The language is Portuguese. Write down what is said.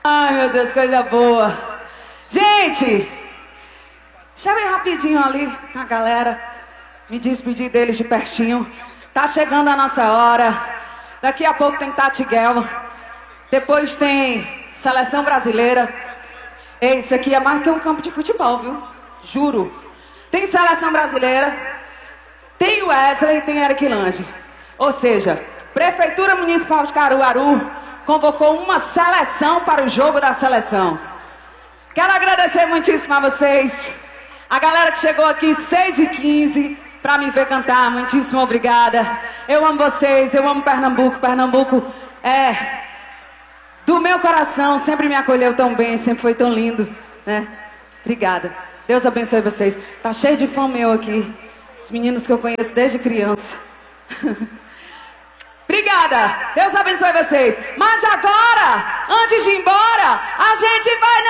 Ai, meu Deus, coisa boa. Gente, deixa eu ir rapidinho ali com a galera. Me despedir deles de pertinho. Tá chegando a nossa hora. Daqui a pouco tem Tatiguel. Depois tem Seleção Brasileira. Ei, isso aqui é mais que um campo de futebol, viu? Juro. Tem Seleção Brasileira. Tem Wesley, tem Eric Lange. Ou seja, Prefeitura Municipal de Caruaru convocou uma seleção para o jogo da seleção. Quero agradecer muitíssimo a vocês. A galera que chegou aqui 6h15 para me ver cantar, muitíssimo obrigada. Eu amo vocês, eu amo Pernambuco. Pernambuco é do meu coração, sempre me acolheu tão bem, sempre foi tão lindo, né? Obrigada. Deus abençoe vocês. Tá cheio de fome eu aqui. Os meninos que eu conheço desde criança. Obrigada. Deus abençoe vocês. Mas agora, antes de ir embora, a gente vai